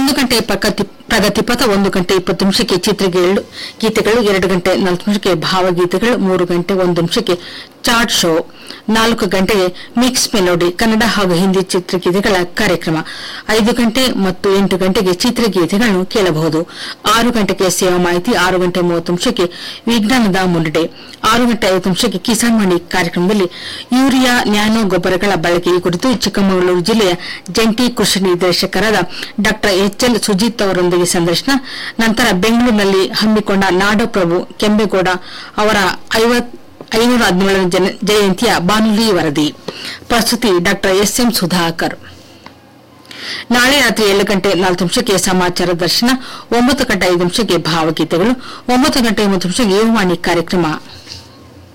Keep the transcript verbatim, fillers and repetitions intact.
ಒಂದು ಗಂಟೆ ಪ್ರಗತಿ ಪ್ರಗತಿ ಪಥ, ಒಂದು ಗಂಟೆ ಇಪ್ಪತ್ತು ನಿಮಿಷಕ್ಕೆ ಚಿತ್ರಗೀಳು ಗೀತೆಗಳು, ಎರಡು ಗಂಟೆ ನಾಲ್ಕು ನಿಮಿಷಕ್ಕೆ ಭಾವಗೀತೆಗಳು, ಮೂರು ಗಂಟೆ ಒಂದು ನಿಮಿಷಕ್ಕೆ ಚಾರ್ಟ್ ಶೋ, ನಾಲ್ಕು ಗಂಟೆಗೆ ಮಿಕ್ಸ್ ಮೆಲೋಡಿ ಕನ್ನಡ ಹಾಗೂ ಹಿಂದಿ ಚಿತ್ರಗೀತೆಗಳ ಕಾರ್ಯಕ್ರಮ, ಐದು ಗಂಟೆ ಮತ್ತು ಎಂಟು ಗಂಟೆಗೆ ಚಿತ್ರಗೀತೆಗಳನ್ನು ಕೇಳಬಹುದು. ಆರು ಗಂಟೆಗೆ ಸೇವಾ ಮಾಹಿತಿ, ಆರು ಗಂಟೆ ಮೂವತ್ತು ನಿಮಿಷಕ್ಕೆ ವಿಜ್ಞಾನದ ಮುನ್ನಡೆ, ಆರು ಗಂಟೆ ಐವತ್ತು ನಿಮಿಷಕ್ಕೆ ಕಿಸಾನ್ ವಾಣಿ ಕಾರ್ಯಕ್ರಮದಲ್ಲಿ ಯೂರಿಯಾ ನ್ಯಾನೋ ಗೊಬ್ಬರಗಳ ಬಳಕೆ ಕುರಿತು ಚಿಕ್ಕಮಗಳೂರು ಜಿಲ್ಲೆಯ ಜಂಟಿ ಕೃಷಿ ನಿರ್ದೇಶಕರಾದ ಡಾ ಎಚ್ ಎಲ್ ಸುಜಿತ್ ಅವರೊಂದಿಗೆ ಸಂದರ್ಶನ. ನಂತರ ಬೆಂಗಳೂರಿನಲ್ಲಿ ಹಮ್ಮಿಕೊಂಡ ನಾಡಪ್ರಭು ಕೆಂಪೇಗೌಡ ಅವರ ಐನೂರ ಹದಿನೇಳನೇ ಜಯಂತಿಯ ಬಾನುಲಿ ವರದಿ. ಪ್ರಸ್ತುತಿ ಡಾ ಎಸ್ ಎಂ ಸುಧಾಕರ್. ನಾಳೆ ರಾತ್ರಿ ಏಳು ಗಂಟೆ ನಾಲ್ಕು ನಿಮಿಷಕ್ಕೆ ಸಮಾಚಾರ ದರ್ಶನ, ಒಂಬತ್ತು ಗಂಟೆ ಐದು ನಿಮಿಷಕ್ಕೆ ಭಾವಗೀತೆಗಳು, ಒಂಬತ್ತು ಗಂಟೆ ಒಂಬತ್ತು ನಿಮಿಷಕ್ಕೆ ಯುವವಾಣಿ ಕಾರ್ಯಕ್ರಮ.